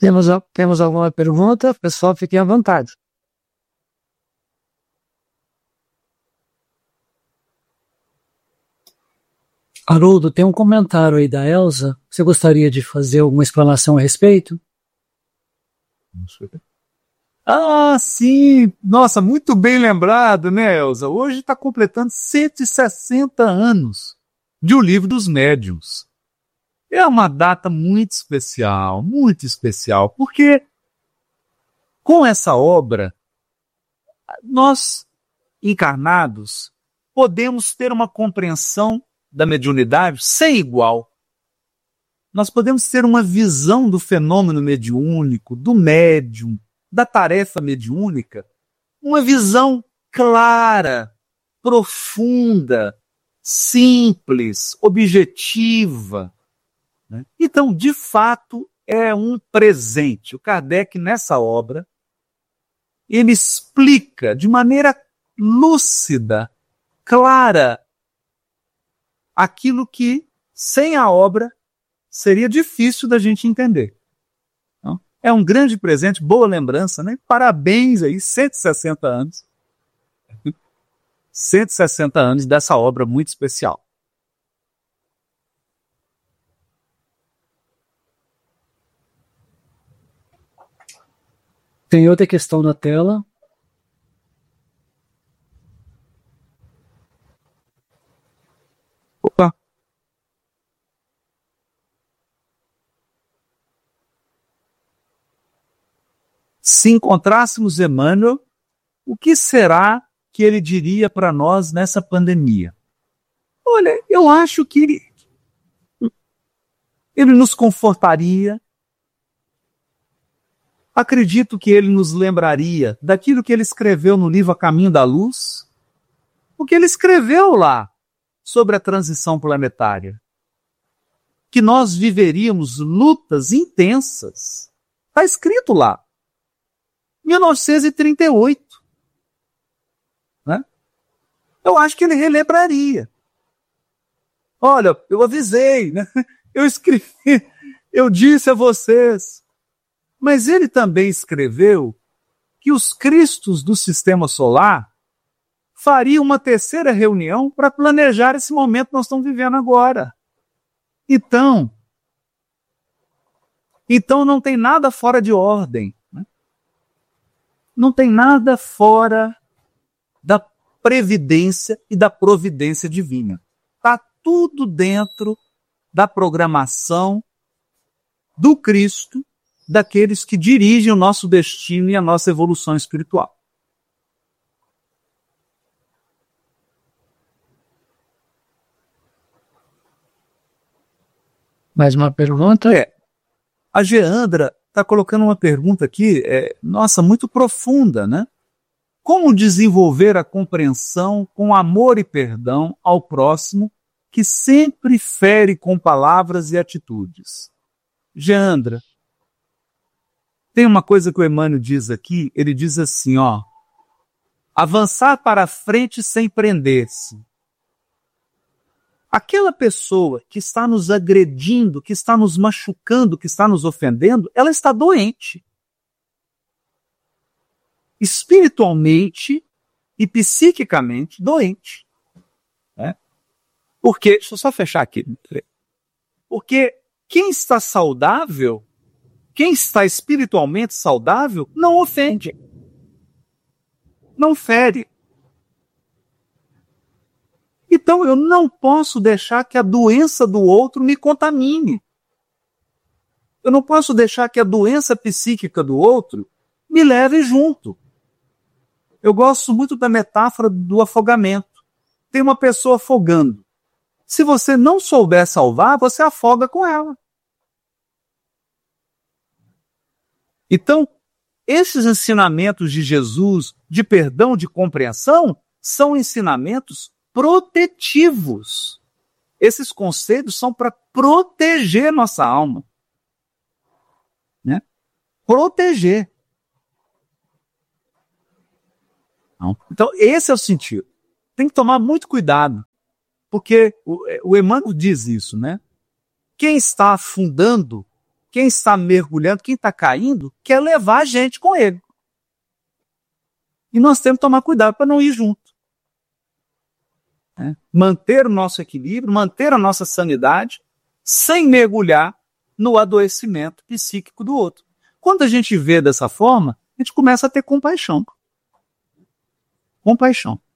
Temos alguma pergunta? Pessoal, fiquem à vontade. Haroldo, tem um comentário aí da Elza. Você gostaria de fazer alguma explanação a respeito? Ah, sim! Nossa, muito bem lembrado, né, Elza? Hoje está completando 160 anos de O Livro dos Médiuns. É uma data muito especial, porque com essa obra, nós, encarnados, podemos ter uma compreensão da mediunidade sem igual. Nós podemos ter uma visão do fenômeno mediúnico, do médium, da tarefa mediúnica, uma visão clara, profunda, simples, objetiva, né? Então, de fato, é um presente. O Kardec, nessa obra, ele explica de maneira lúcida, clara, aquilo que, sem a obra, seria difícil da gente entender. Então, é um grande presente, boa lembrança, né? Parabéns aí, 160 anos. 160 anos dessa obra muito especial. Tem outra questão na tela. Opa! Se encontrássemos Emmanuel, o que será que ele diria para nós nessa pandemia? Olha, eu acho que ele nos confortaria. Acredito que ele nos lembraria daquilo que ele escreveu no livro A Caminho da Luz, o que ele escreveu lá sobre a transição planetária. Que nós viveríamos lutas intensas. Está escrito lá. 1938. Né? Eu acho que ele relembraria. Olha, eu avisei, né? Eu escrevi, eu disse a vocês. Mas ele também escreveu que os cristos do sistema solar fariam uma terceira reunião para planejar esse momento que nós estamos vivendo agora. Então não tem nada fora de ordem. Né? Não tem nada fora da previdência e da providência divina. Está tudo dentro da programação do Cristo, daqueles que dirigem o nosso destino e a nossa evolução espiritual. Mais uma pergunta? A Geandra está colocando uma pergunta aqui, nossa, muito profunda, né? Como desenvolver a compreensão com amor e perdão ao próximo que sempre fere com palavras e atitudes? Geandra, tem uma coisa que o Emmanuel diz aqui, ele diz assim, avançar para frente sem prender-se. Aquela pessoa que está nos agredindo, que está nos machucando, que está nos ofendendo, ela está doente. Espiritualmente e psiquicamente doente. Né? Porque, deixa eu só fechar aqui. Porque quem está saudável, quem está espiritualmente saudável, não ofende. Não fere. Então eu não posso deixar que a doença do outro me contamine. Eu não posso deixar que a doença psíquica do outro me leve junto. Eu gosto muito da metáfora do afogamento. Tem uma pessoa afogando. Se você não souber salvar, você afoga com ela. Então, esses ensinamentos de Jesus, de perdão, de compreensão, são ensinamentos protetivos. Esses conselhos são para proteger nossa alma. Né? Proteger. Então, esse é o sentido. Tem que tomar muito cuidado, porque o Emmanuel diz isso, né? Quem está afundando quem está mergulhando, quem está caindo, quer levar a gente com ele. E nós temos que tomar cuidado para não ir junto. Manter o nosso equilíbrio, manter a nossa sanidade, sem mergulhar no adoecimento psíquico do outro. Quando a gente vê dessa forma, a gente começa a ter compaixão. Compaixão.